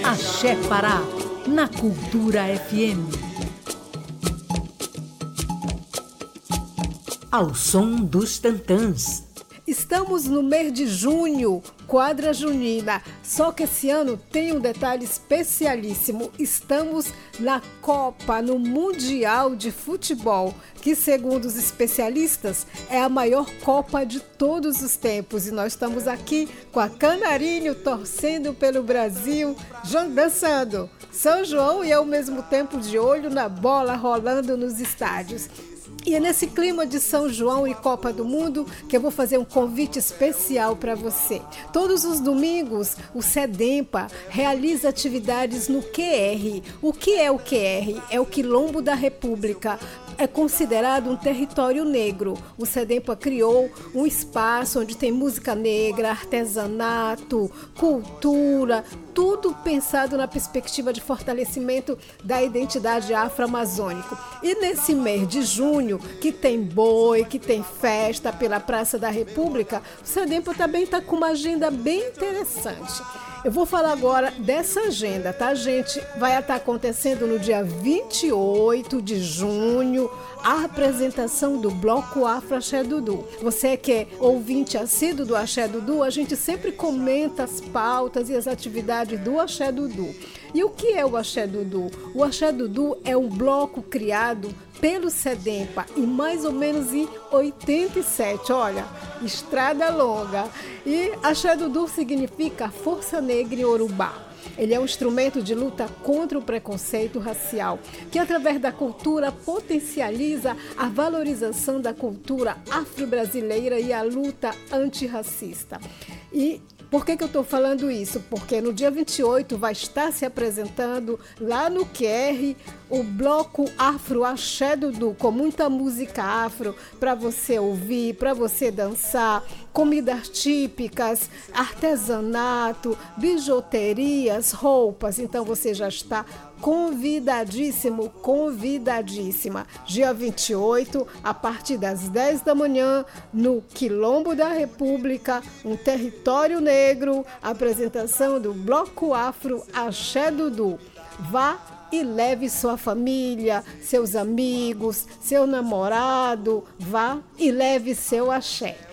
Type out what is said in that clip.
Axé Pará, na Cultura FM. Ao som dos tantãs. Estamos no mês de junho, quadra junina, só que esse ano tem um detalhe especialíssimo. Estamos na Copa, no Mundial de Futebol, que segundo os especialistas é a maior Copa de todos os tempos. E nós estamos aqui com a Canarinho torcendo pelo Brasil, dançando São João e ao mesmo tempo de olho na bola rolando nos estádios. E é nesse clima de São João e Copa do Mundo que eu vou fazer um convite especial para você. Todos os domingos, o SEDEMPA realiza atividades no QR. O que é o QR? É o Quilombo da República. É considerado um território negro. O SEDEMPA criou um espaço onde tem música negra, artesanato, cultura, tudo pensado na perspectiva de fortalecimento da identidade afro-amazônica. E nesse mês de junho, que tem boi, que tem festa pela Praça da República, o SEDEMPA também está com uma agenda bem interessante. Eu vou falar agora dessa agenda, tá, gente? Vai estar acontecendo no dia 28 de junho a apresentação do Bloco Afro Axé Dudu. Você que é ouvinte assíduo do Axé Dudu, a gente sempre comenta as pautas e as atividades do Axé Dudu. E o que é o Axé Dudu? O Axé Dudu é um bloco criado pelo SEDEMPA em mais ou menos em 87, olha, estrada longa. E Axé Dudu significa Força Negra em Urubá. Ele é um instrumento de luta contra o preconceito racial, que através da cultura potencializa a valorização da cultura afro-brasileira e a luta antirracista. E por que eu estou falando isso? Porque no dia 28 vai estar se apresentando lá no QR o Bloco Afro Axé Dudu, com muita música afro para você ouvir, para você dançar, comidas típicas, artesanato, bijuterias, roupas. Então você já está convidadíssimo, convidadíssima. Dia 28, a partir das 10 da manhã, no Quilombo da República, um território negro, apresentação do Bloco Afro Axé Dudu. Vá e leve sua família, seus amigos, seu namorado, vá e leve seu axé.